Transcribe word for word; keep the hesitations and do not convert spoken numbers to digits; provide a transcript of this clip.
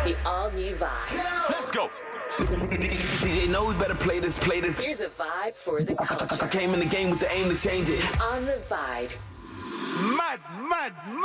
The all-new Vibe. Let's go. D J know we better play this, play this. Here's a vibe for the culture. I came in the game with the aim to change it. On the Vibe. Mad, mad, mad.